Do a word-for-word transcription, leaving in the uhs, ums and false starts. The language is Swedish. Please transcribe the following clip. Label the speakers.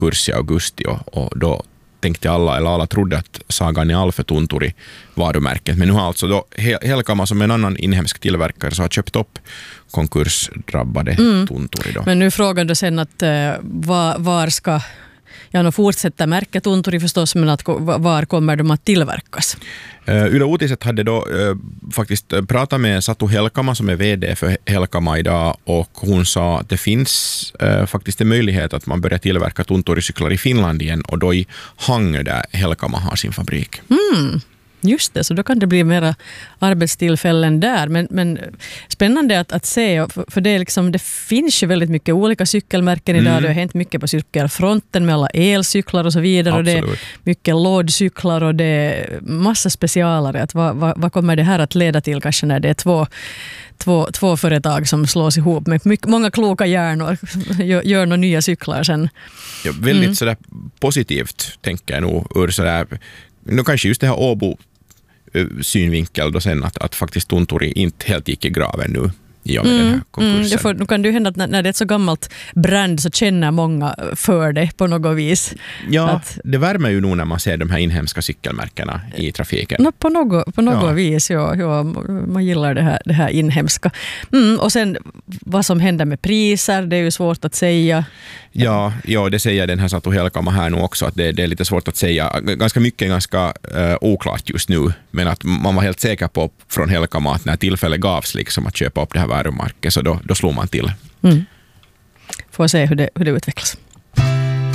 Speaker 1: kurs i augusti och, och då tänkte alla, eller alla trodde att Sagan är Alfe Tunturi varumärket. Men nu har alltså då Helkama som en annan inhemsk tillverkare så har köpt upp konkursdrabbade mm. Tunturi då.
Speaker 2: Men nu frågar du sen att uh, var, var ska ja, nu fortsätter märket Tunturi förstås, men att, var kommer de att tillverkas?
Speaker 1: Uh, Yle Uutiset hade då uh, faktiskt pratat med Satu Helkama som är vd för Helkama idag, och hon sa att det finns uh, faktiskt en möjlighet att man börjar tillverka Tunturi-cyklar i Finland igen, och då i Hangö där Helkama har sin fabrik.
Speaker 2: Mm. Just det, så då kan det bli mera arbetstillfällen där. Men, men spännande att, att se, för, för det, är liksom, det finns ju väldigt mycket olika cykelmärken idag. Mm. Det har hänt mycket på cykelfronten med alla elcyklar och så vidare.
Speaker 1: Absolut.
Speaker 2: Och det är mycket lådcyklar och det är massa specialare. Att vad, vad, vad kommer det här att leda till kanske när det är två, två, två företag som slås ihop med mycket, många kloka hjärnor gör, gör några nya cyklar sen.
Speaker 1: Ja, väldigt
Speaker 2: mm. sådär
Speaker 1: positivt tänker jag nog ur sådär, nu kanske just det här Åbo synvinkel då sen att, att faktiskt Tunturi inte helt gick i graven nu i och med mm, den här konkursen.
Speaker 2: Mm, får, nu kan det ju hända att när, när det är ett så gammalt brand så känner många för det på något vis.
Speaker 1: Ja,
Speaker 2: att,
Speaker 1: det värmer ju nog när man ser de här inhemska cykelmärkena i trafiken.
Speaker 2: No, på något, på något
Speaker 1: ja.
Speaker 2: vis, ja, ja. Man gillar det här, det här inhemska. Mm, och sen vad som händer med priser, det är ju svårt att säga.
Speaker 1: Ja, ja det säger den här Satu Helkama här nu också, att det, det är lite svårt att säga. Ganska mycket ganska uh, oklart just nu, men att man var helt säker på från Helkama att när tillfälle gavs liksom att köpa upp det här varumärket, så då, då slog man till.
Speaker 2: Mm. Får se hur det, hur det utvecklas.